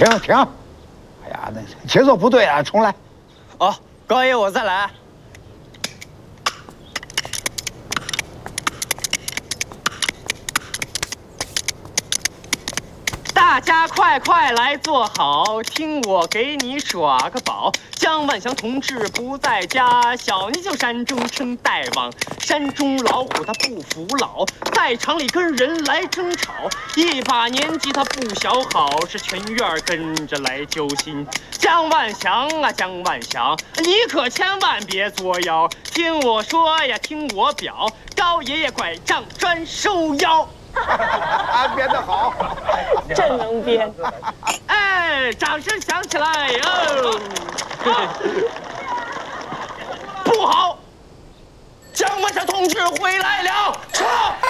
停！哎呀，那节奏不对啊，重来。 哦，高爷，我再来。大家快来坐好，听我给你耍个宝。姜万祥同志不在家，小妮就山中称大王。山中老虎他不服老，在厂里跟人来争吵。一把年纪他不小好，是全院跟着来揪心。姜万祥啊姜万祥，你可千万别作妖。听我说呀，听我表，高爷爷拐杖专收腰。 编得好， 真能编。 哎，掌声响起来哦！不好，姜万祥同志回来了，撤！